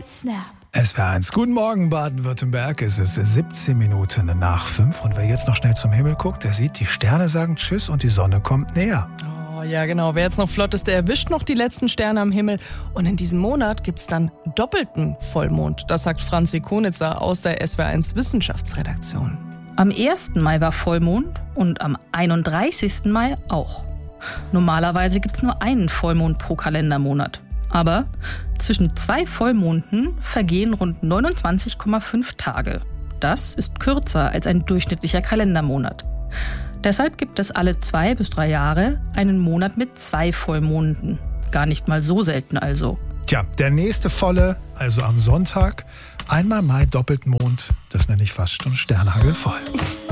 Snap. SWR1, guten Morgen Baden-Württemberg. Es ist 17 Minuten nach 5 und wer jetzt noch schnell zum Himmel guckt, der sieht, die Sterne sagen Tschüss und die Sonne kommt näher. Oh ja, genau. Wer jetzt noch flott ist, der erwischt noch die letzten Sterne am Himmel. Und in diesem Monat gibt's dann doppelten Vollmond. Das sagt Franzi Konitzer aus der SWR1 Wissenschaftsredaktion. Am 1. Mai war Vollmond und am 31. Mai auch. Normalerweise gibt's nur einen Vollmond pro Kalendermonat. Aber zwischen 2 Vollmonden vergehen rund 29,5 Tage. Das ist kürzer als ein durchschnittlicher Kalendermonat. Deshalb gibt es alle 2 bis 3 Jahre einen Monat mit 2 Vollmonden. Gar nicht mal so selten also. Tja, der nächste volle, also am Sonntag, einmal Mai Doppeltmond, das nenne ich fast schon sternhagelvoll.